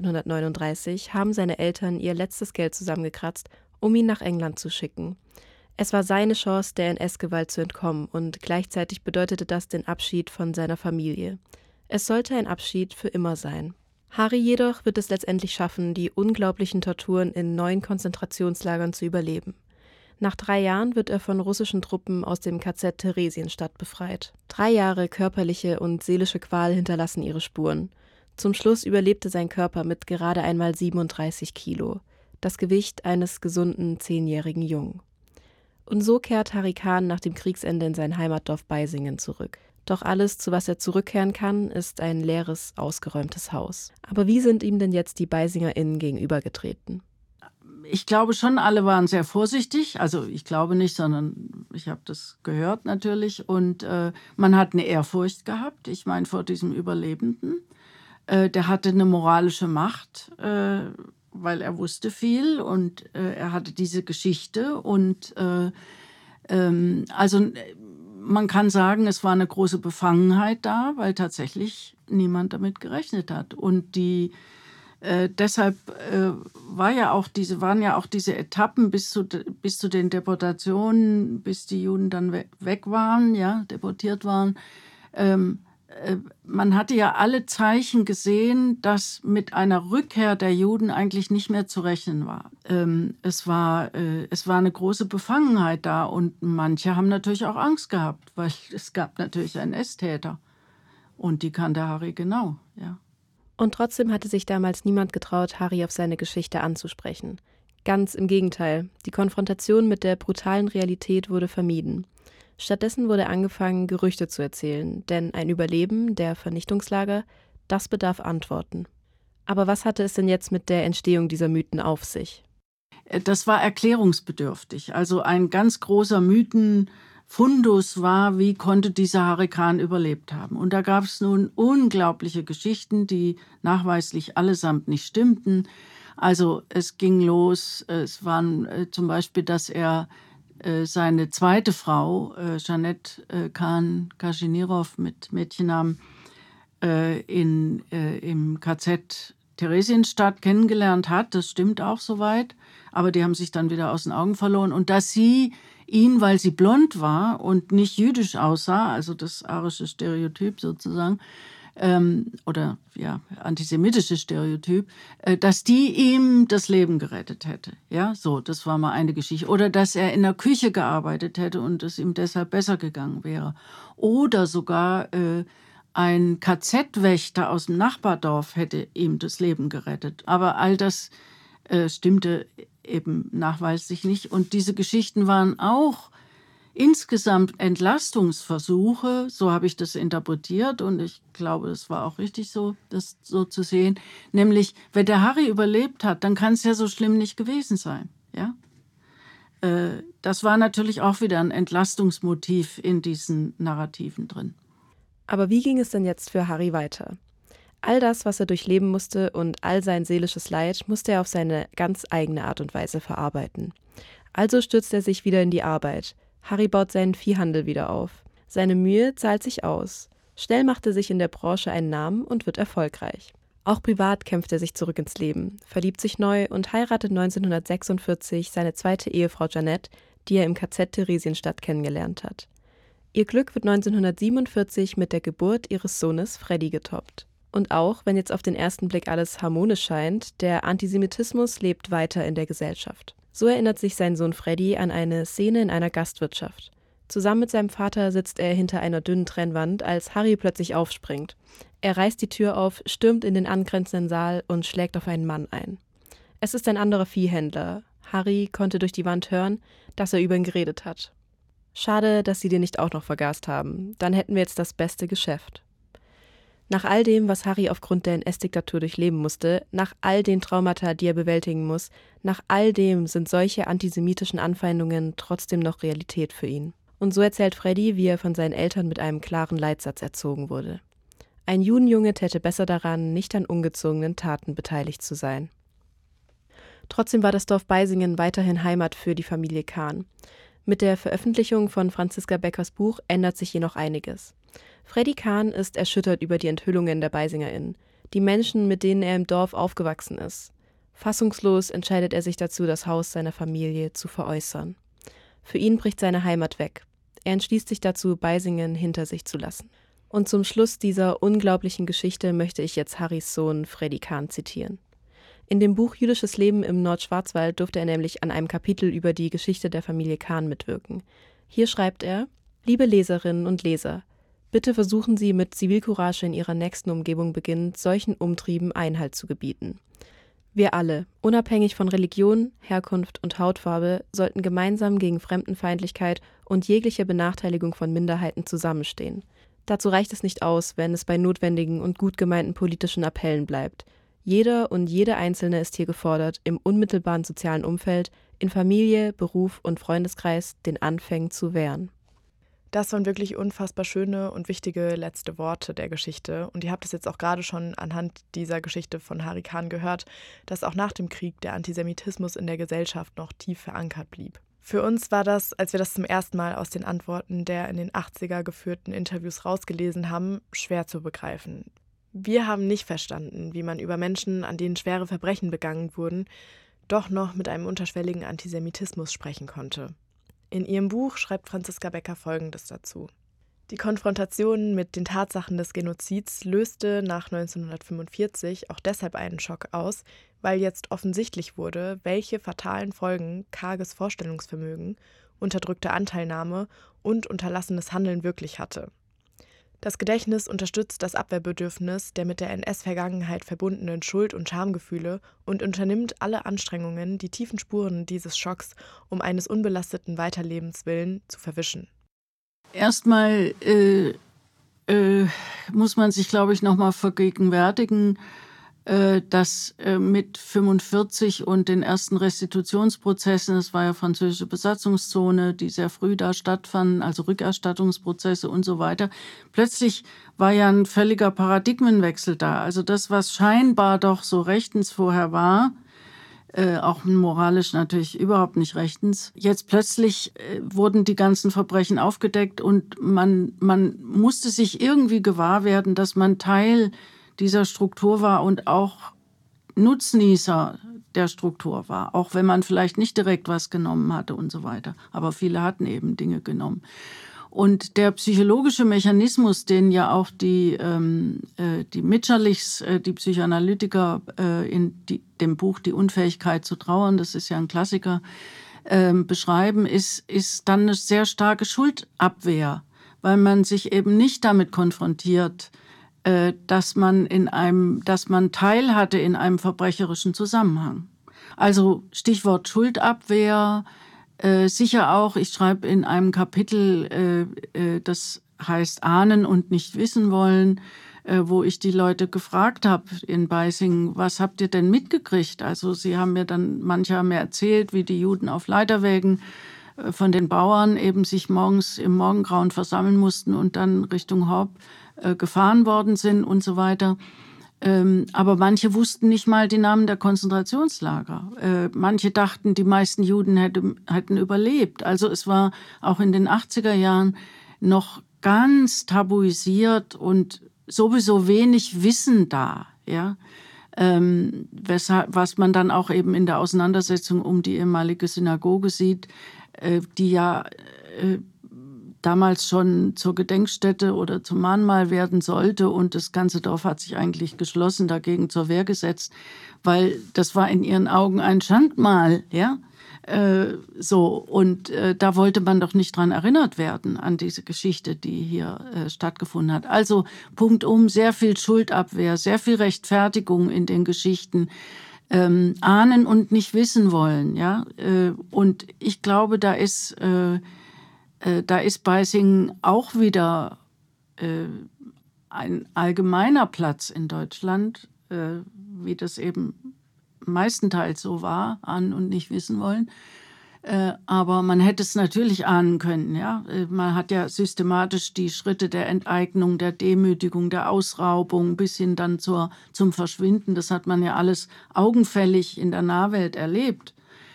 Speaker 6: 1939 haben seine Eltern ihr letztes Geld zusammengekratzt, um ihn nach England zu schicken. Es war seine Chance, der NS-Gewalt zu entkommen und gleichzeitig bedeutete das den Abschied von seiner Familie. Es sollte ein Abschied für immer sein. Harry jedoch wird es letztendlich schaffen, die unglaublichen Torturen in 9 Konzentrationslagern zu überleben. Nach 3 Jahren wird er von russischen Truppen aus dem KZ Theresienstadt befreit. 3 Jahre körperliche und seelische Qual hinterlassen ihre Spuren. Zum Schluss überlebte sein Körper mit gerade einmal 37 Kilo, das Gewicht eines gesunden 10-jährigen Jungen. Und so kehrt Harry Kahn nach dem Kriegsende in sein Heimatdorf Beisingen zurück. Doch alles, zu was er zurückkehren kann, ist ein leeres, ausgeräumtes Haus. Aber wie sind ihm denn jetzt die BeisingerInnen gegenübergetreten?
Speaker 7: Ich glaube schon, alle waren sehr vorsichtig. Also ich glaube nicht, sondern ich habe das gehört natürlich. Und man hat eine Ehrfurcht gehabt, ich meine vor diesem Überlebenden. Der hatte eine moralische Macht, weil er wusste viel und er hatte diese Geschichte. Und also man kann sagen, es war eine große Befangenheit da, weil tatsächlich niemand damit gerechnet hat. Und deshalb waren ja auch diese Etappen bis zu den Deportationen, bis die Juden dann weg waren, ja, deportiert waren. Man hatte ja alle Zeichen gesehen, dass mit einer Rückkehr der Juden eigentlich nicht mehr zu rechnen war. Es war eine große Befangenheit da und manche haben natürlich auch Angst gehabt, weil es gab natürlich einen NS-Täter und die kannte Harry genau, ja.
Speaker 6: Und trotzdem hatte sich damals niemand getraut, Harry auf seine Geschichte anzusprechen. Ganz im Gegenteil, die Konfrontation mit der brutalen Realität wurde vermieden. Stattdessen wurde angefangen, Gerüchte zu erzählen, denn ein Überleben der Vernichtungslager, das bedarf Antworten. Aber was hatte es denn jetzt mit der Entstehung dieser Mythen auf sich?
Speaker 7: Das war erklärungsbedürftig. Also ein ganz großer Mythenfundus war, wie konnte dieser Harry Kahn überlebt haben. Und da gab es nun unglaubliche Geschichten, die nachweislich allesamt nicht stimmten. Also es ging los, es waren zum Beispiel, dass er seine zweite Frau, Jeanette Kahn-Kaschinirov mit Mädchennamen, im KZ Theresienstadt kennengelernt hat. Das stimmt auch soweit. Aber die haben sich dann wieder aus den Augen verloren. Und dass sie ihn, weil sie blond war und nicht jüdisch aussah, also das arische Stereotyp sozusagen, oder ja, antisemitische Stereotyp, dass die ihm das Leben gerettet hätte. Ja, so, das war mal eine Geschichte. Oder dass er in der Küche gearbeitet hätte und es ihm deshalb besser gegangen wäre. Oder sogar ein KZ-Wächter aus dem Nachbardorf hätte ihm das Leben gerettet. Aber all das stimmte eben nachweislich nicht. Und diese Geschichten waren auch insgesamt Entlastungsversuche, so habe ich das interpretiert und ich glaube, es war auch richtig so, das so zu sehen. Nämlich, wenn der Harry überlebt hat, dann kann es ja so schlimm nicht gewesen sein. Ja? Das war natürlich auch wieder ein Entlastungsmotiv in diesen Narrativen drin.
Speaker 6: Aber wie ging es denn jetzt für Harry weiter? All das, was er durchleben musste und all sein seelisches Leid, musste er auf seine ganz eigene Art und Weise verarbeiten. Also stürzt er sich wieder in die Arbeit. Harry baut seinen Viehhandel wieder auf. Seine Mühe zahlt sich aus. Schnell macht er sich in der Branche einen Namen und wird erfolgreich. Auch privat kämpft er sich zurück ins Leben, verliebt sich neu und heiratet 1946 seine zweite Ehefrau Jeanette, die er im KZ Theresienstadt kennengelernt hat. Ihr Glück wird 1947 mit der Geburt ihres Sohnes Freddy getoppt. Und auch, wenn jetzt auf den ersten Blick alles harmonisch scheint, der Antisemitismus lebt weiter in der Gesellschaft. So erinnert sich sein Sohn Freddy an eine Szene in einer Gastwirtschaft. Zusammen mit seinem Vater sitzt er hinter einer dünnen Trennwand, als Harry plötzlich aufspringt. Er reißt die Tür auf, stürmt in den angrenzenden Saal und schlägt auf einen Mann ein. Es ist ein anderer Viehhändler. Harry konnte durch die Wand hören, dass er über ihn geredet hat. Schade, dass sie den nicht auch noch vergast haben. Dann hätten wir jetzt das beste Geschäft. Nach all dem, was Harry aufgrund der NS-Diktatur durchleben musste, nach all den Traumata, die er bewältigen muss, nach all dem sind solche antisemitischen Anfeindungen trotzdem noch Realität für ihn. Und so erzählt Freddy, wie er von seinen Eltern mit einem klaren Leitsatz erzogen wurde. Ein Judenjunge täte besser daran, nicht an ungezogenen Taten beteiligt zu sein. Trotzdem war das Dorf Beisingen weiterhin Heimat für die Familie Kahn. Mit der Veröffentlichung von Franziska Beckers Buch ändert sich jedoch einiges. Freddy Kahn ist erschüttert über die Enthüllungen der BeisingerInnen, die Menschen, mit denen er im Dorf aufgewachsen ist. Fassungslos entscheidet er sich dazu, das Haus seiner Familie zu veräußern. Für ihn bricht seine Heimat weg. Er entschließt sich dazu, Beisingen hinter sich zu lassen. Und zum Schluss dieser unglaublichen Geschichte möchte ich jetzt Harrys Sohn Freddy Kahn zitieren. In dem Buch Jüdisches Leben im Nordschwarzwald durfte er nämlich an einem Kapitel über die Geschichte der Familie Kahn mitwirken. Hier schreibt er: Liebe Leserinnen und Leser, bitte versuchen Sie mit Zivilcourage in Ihrer nächsten Umgebung beginnend, solchen Umtrieben Einhalt zu gebieten. Wir alle, unabhängig von Religion, Herkunft und Hautfarbe, sollten gemeinsam gegen Fremdenfeindlichkeit und jegliche Benachteiligung von Minderheiten zusammenstehen. Dazu reicht es nicht aus, wenn es bei notwendigen und gut gemeinten politischen Appellen bleibt. Jeder und jede Einzelne ist hier gefordert, im unmittelbaren sozialen Umfeld, in Familie, Beruf und Freundeskreis den Anfängen zu wehren.
Speaker 3: Das waren wirklich unfassbar schöne und wichtige letzte Worte der Geschichte. Und ihr habt es jetzt auch gerade schon anhand dieser Geschichte von Harry Kahn gehört, dass auch nach dem Krieg der Antisemitismus in der Gesellschaft noch tief verankert blieb. Für uns war das, als wir das zum ersten Mal aus den Antworten der in den 80er geführten Interviews rausgelesen haben, schwer zu begreifen. Wir haben nicht verstanden, wie man über Menschen, an denen schwere Verbrechen begangen wurden, doch noch mit einem unterschwelligen Antisemitismus sprechen konnte. In ihrem Buch schreibt Franziska Becker Folgendes dazu: Die Konfrontation mit den Tatsachen des Genozids löste nach 1945 auch deshalb einen Schock aus, weil jetzt offensichtlich wurde, welche fatalen Folgen karges Vorstellungsvermögen, unterdrückte Anteilnahme und unterlassenes Handeln wirklich hatte. Das Gedächtnis unterstützt das Abwehrbedürfnis der mit der NS-Vergangenheit verbundenen Schuld- und Schamgefühle und unternimmt alle Anstrengungen, die tiefen Spuren dieses Schocks um eines unbelasteten Weiterlebens willen zu verwischen.
Speaker 7: Erstmal muss man sich, glaube ich, nochmal vergegenwärtigen, dass mit 1945 und den ersten Restitutionsprozessen, das war ja französische Besatzungszone, die sehr früh da stattfanden, also Rückerstattungsprozesse und so weiter, plötzlich war ja ein völliger Paradigmenwechsel da. Also das, was scheinbar doch so rechtens vorher war, auch moralisch natürlich überhaupt nicht rechtens. Jetzt plötzlich wurden die ganzen Verbrechen aufgedeckt und man musste sich irgendwie gewahr werden, dass man Teil dieser Struktur war und auch Nutznießer der Struktur war, auch wenn man vielleicht nicht direkt was genommen hatte und so weiter. Aber viele hatten eben Dinge genommen. Und der psychologische Mechanismus, den ja auch die Mitscherlichs, die Psychoanalytiker in dem Buch Die Unfähigkeit zu trauern, das ist ja ein Klassiker, beschreiben, ist dann eine sehr starke Schuldabwehr, weil man sich eben nicht damit konfrontiert, dass man teil hatte in einem verbrecherischen Zusammenhang. Also Stichwort Schuldabwehr, sicher auch, ich schreibe in einem Kapitel, das heißt Ahnen und nicht wissen wollen, wo ich die Leute gefragt habe in Beisingen, was habt ihr denn mitgekriegt? Also sie haben mir dann, manche haben mir erzählt, wie die Juden auf Leiterwägen von den Bauern eben sich morgens im Morgengrauen versammeln mussten und dann Richtung Horb gefahren worden sind und so weiter. Aber manche wussten nicht mal die Namen der Konzentrationslager. Manche dachten, die meisten Juden hätten überlebt. Also es war auch in den 80er Jahren noch ganz tabuisiert und sowieso wenig Wissen da. Ja? Was man dann auch eben in der Auseinandersetzung um die ehemalige Synagoge sieht, die ja damals schon zur Gedenkstätte oder zum Mahnmal werden sollte und das ganze Dorf hat sich eigentlich geschlossen dagegen zur Wehr gesetzt, weil das war in ihren Augen ein Schandmal, ja, und da wollte man doch nicht dran erinnert werden an diese Geschichte, die hier stattgefunden hat. Also punktum, sehr viel Schuldabwehr, sehr viel Rechtfertigung in den Geschichten, ahnen und nicht wissen wollen, ja, und ich glaube, da ist Beisingen auch wieder ein allgemeiner Platz in Deutschland, wie das eben meistenteils so war, ahnen und nicht wissen wollen. Aber man hätte es natürlich ahnen können. Ja? Man hat ja systematisch die Schritte der Enteignung, der Demütigung, der Ausraubung bis hin dann zum Verschwinden. Das hat man ja alles augenfällig in der Nahwelt erlebt.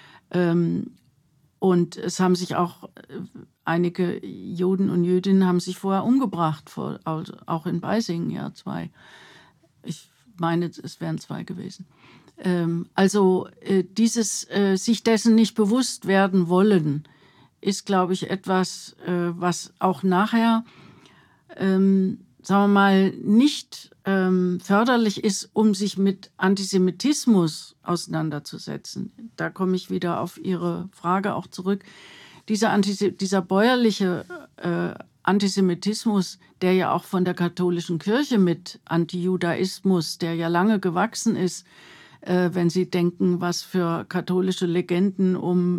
Speaker 7: Und es haben sich auch einige Juden und Jüdinnen haben sich vorher umgebracht, auch in Beisingen, ja, 2. Ich meine, es wären 2 gewesen. Also dieses sich dessen nicht bewusst werden wollen, ist, glaube ich, etwas, was auch nachher, sagen wir mal, nicht förderlich ist, um sich mit Antisemitismus auseinanderzusetzen. Da komme ich wieder auf Ihre Frage auch zurück. Dieser bäuerliche Antisemitismus, der ja auch von der katholischen Kirche mit Antijudaismus, der ja lange gewachsen ist, wenn Sie denken, was für katholische Legenden um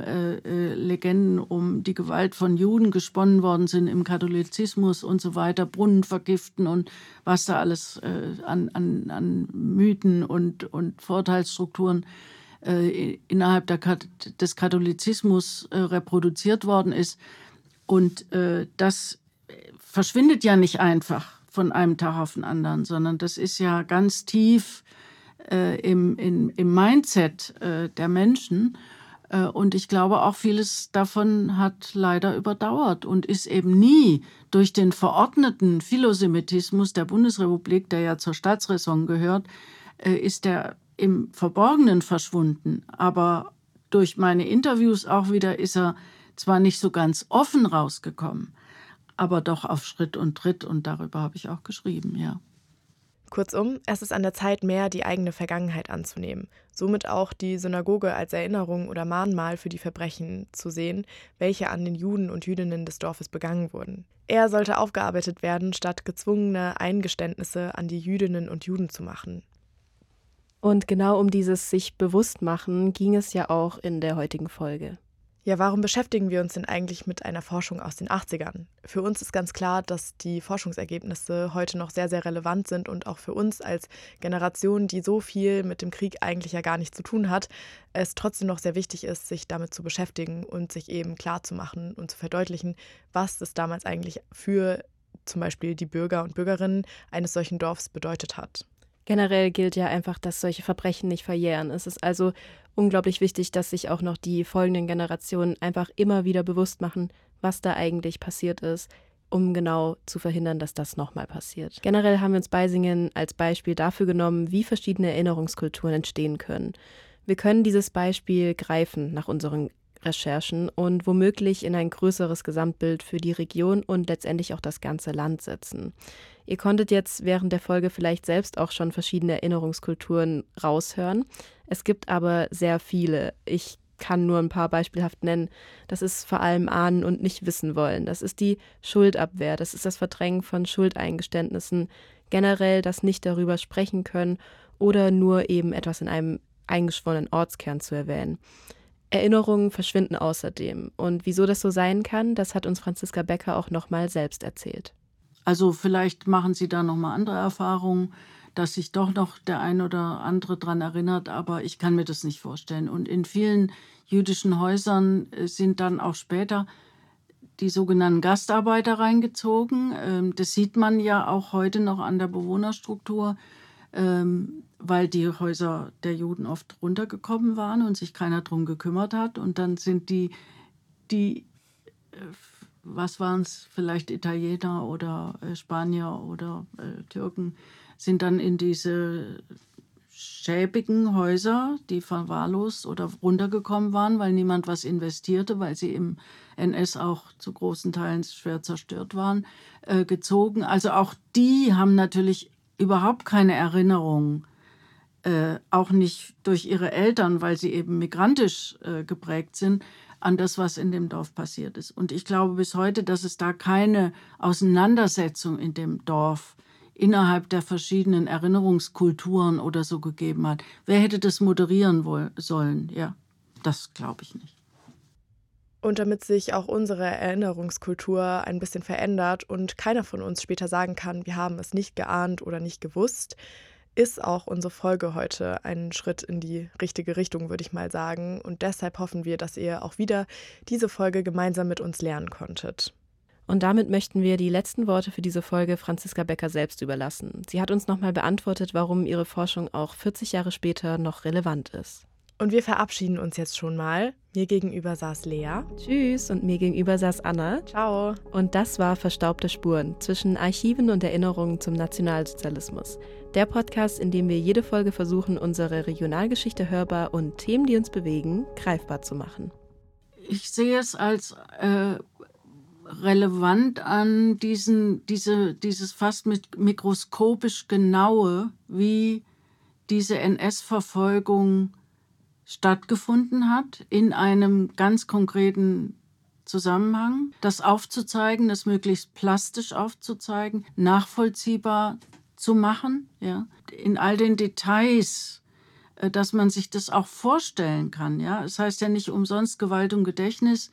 Speaker 7: die Gewalt von Juden gesponnen worden sind im Katholizismus und so weiter, Brunnen vergiften und was da alles an Mythen und Vorteilsstrukturen innerhalb des Katholizismus reproduziert worden ist. Und das verschwindet ja nicht einfach von einem Tag auf den anderen, sondern das ist ja ganz tief im Mindset der Menschen. Und ich glaube, auch vieles davon hat leider überdauert und ist eben nie durch den verordneten Philosemitismus der Bundesrepublik, der ja zur Staatsräson gehört, ist der im Verborgenen verschwunden. Aber durch meine Interviews auch wieder ist er zwar nicht so ganz offen rausgekommen, aber doch auf Schritt und Tritt, und darüber habe ich auch geschrieben, ja.
Speaker 3: Kurzum, es ist an der Zeit, mehr die eigene Vergangenheit anzunehmen, somit auch die Synagoge als Erinnerung oder Mahnmal für die Verbrechen zu sehen, welche an den Juden und Jüdinnen des Dorfes begangen wurden. Er sollte aufgearbeitet werden, statt gezwungene Eingeständnisse an die Jüdinnen und Juden zu machen.
Speaker 6: Und genau um dieses sich bewusst machen ging es ja auch in der heutigen Folge.
Speaker 3: Ja, warum beschäftigen wir uns denn eigentlich mit einer Forschung aus den 80ern? Für uns ist ganz klar, dass die Forschungsergebnisse heute noch sehr, sehr relevant sind und auch für uns als Generation, die so viel mit dem Krieg eigentlich ja gar nichts zu tun hat, es trotzdem noch sehr wichtig ist, sich damit zu beschäftigen und sich eben klarzumachen und zu verdeutlichen, was es damals eigentlich für zum Beispiel die Bürger und Bürgerinnen eines solchen Dorfs bedeutet hat.
Speaker 6: Generell gilt ja einfach, dass solche Verbrechen nicht verjähren. Es ist also unglaublich wichtig, dass sich auch noch die folgenden Generationen einfach immer wieder bewusst machen, was da eigentlich passiert ist, um genau zu verhindern, dass das nochmal passiert. Generell haben wir uns Beisingen als Beispiel dafür genommen, wie verschiedene Erinnerungskulturen entstehen können. Wir können dieses Beispiel greifen nach unseren Recherchen und womöglich in ein größeres Gesamtbild für die Region und letztendlich auch das ganze Land setzen. Ihr konntet jetzt während der Folge vielleicht selbst auch schon verschiedene Erinnerungskulturen raushören. Es gibt aber sehr viele. Ich kann nur ein paar beispielhaft nennen. Das ist vor allem Ahnen und nicht wissen wollen. Das ist die Schuldabwehr. Das ist das Verdrängen von Schuldeingeständnissen. Generell das nicht darüber sprechen können oder nur eben etwas in einem eingeschworenen Ortskern zu erwähnen. Erinnerungen verschwinden außerdem. Und wieso das so sein kann, das hat uns Franziska Becker auch nochmal selbst erzählt.
Speaker 7: Also vielleicht machen Sie da nochmal andere Erfahrungen, dass sich doch noch der ein oder andere dran erinnert, aber ich kann mir das nicht vorstellen. Und in vielen jüdischen Häusern sind dann auch später die sogenannten Gastarbeiter reingezogen. Das sieht man ja auch heute noch an der Bewohnerstruktur, weil die Häuser der Juden oft runtergekommen waren und sich keiner drum gekümmert hat. Und dann sind die was waren es, vielleicht Italiener oder Spanier oder Türken, sind dann in diese schäbigen Häuser, die verwahrlost oder runtergekommen waren, weil niemand was investierte, weil sie im NS auch zu großen Teilen schwer zerstört waren, gezogen. Also auch die haben natürlich überhaupt keine Erinnerung, auch nicht durch ihre Eltern, weil sie eben migrantisch geprägt sind, an das, was in dem Dorf passiert ist. Und ich glaube bis heute, dass es da keine Auseinandersetzung in dem Dorf innerhalb der verschiedenen Erinnerungskulturen oder so gegeben hat. Wer hätte das moderieren sollen? Ja, das glaube ich nicht.
Speaker 3: Und damit sich auch unsere Erinnerungskultur ein bisschen verändert und keiner von uns später sagen kann, wir haben es nicht geahnt oder nicht gewusst, ist auch unsere Folge heute ein Schritt in die richtige Richtung, würde ich mal sagen. Und deshalb hoffen wir, dass ihr auch wieder diese Folge gemeinsam mit uns lernen konntet.
Speaker 6: Und damit möchten wir die letzten Worte für diese Folge Franziska Becker selbst überlassen. Sie hat uns nochmal beantwortet, warum ihre Forschung auch 40 Jahre später noch relevant ist.
Speaker 3: Und wir verabschieden uns jetzt schon mal. Mir gegenüber saß Lea.
Speaker 6: Tschüss, und mir gegenüber saß Anna.
Speaker 3: Ciao.
Speaker 6: Und das war Verstaubte Spuren zwischen Archiven und Erinnerungen zum Nationalsozialismus. Der Podcast, in dem wir jede Folge versuchen, unsere Regionalgeschichte hörbar und Themen, die uns bewegen, greifbar zu machen.
Speaker 7: Ich sehe es als relevant an dieses fast mikroskopisch Genaue, wie diese NS-Verfolgung stattgefunden hat, in einem ganz konkreten Zusammenhang, das aufzuzeigen, das möglichst plastisch aufzuzeigen, nachvollziehbar zu machen, ja, in all den Details, dass man sich das auch vorstellen kann. Ja, es heißt ja nicht umsonst Gewalt und Gedächtnis.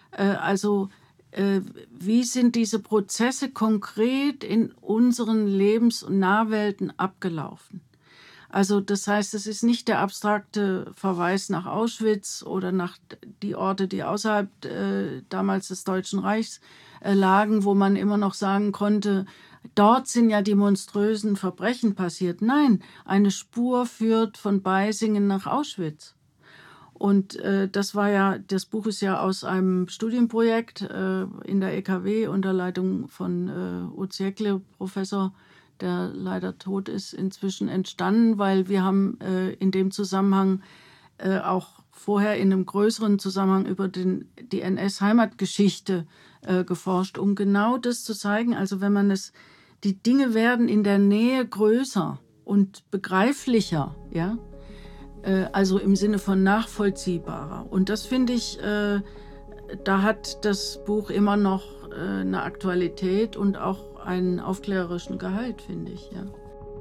Speaker 7: Wie sind diese Prozesse konkret in unseren Lebens- und Nahwelten abgelaufen? Also das heißt, es ist nicht der abstrakte Verweis nach Auschwitz oder nach die Orte, die außerhalb damals des Deutschen Reichs lagen, wo man immer noch sagen konnte, dort sind ja die monströsen Verbrechen passiert. Nein, eine Spur führt von Beisingen nach Auschwitz. Und das Buch ist ja aus einem Studienprojekt in der EKW unter Leitung von Uziekle, Professor, der leider tot ist, inzwischen entstanden, weil wir haben in dem Zusammenhang auch vorher in einem größeren Zusammenhang über die NS-Heimatgeschichte geforscht, um genau das zu zeigen. Also wenn man die Dinge werden in der Nähe größer und begreiflicher, ja, also im Sinne von nachvollziehbarer. Und das finde ich, da hat das Buch immer noch eine Aktualität und auch einen aufklärerischen Gehalt, finde ich, ja.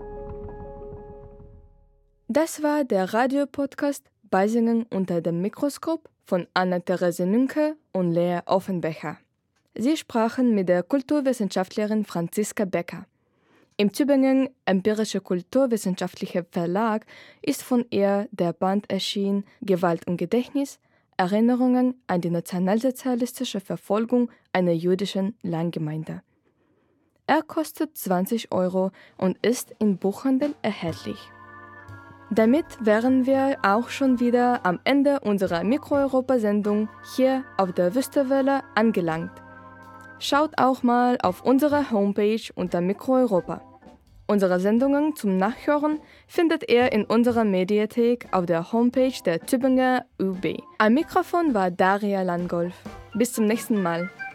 Speaker 8: Das war der Radiopodcast Beisingen unter dem Mikroskop von Anna-Therese Nünke und Lea Offenbecher. Sie sprachen mit der Kulturwissenschaftlerin Franziska Becker. Im Tübingen Empirische Kulturwissenschaftliche Verlag ist von ihr der Band erschienen Gewalt und Gedächtnis, Erinnerungen an die nationalsozialistische Verfolgung einer jüdischen Landgemeinde. Er kostet 20 € und ist im Buchhandel erhältlich. Damit wären wir auch schon wieder am Ende unserer Mikro-Europa-Sendung hier auf der Wüstewelle angelangt. Schaut auch mal auf unserer Homepage unter Mikro-Europa. Unsere Sendungen zum Nachhören findet ihr in unserer Mediathek auf der Homepage der Tübinger ÜB. Am Mikrofon war Daria Langolf. Bis zum nächsten Mal.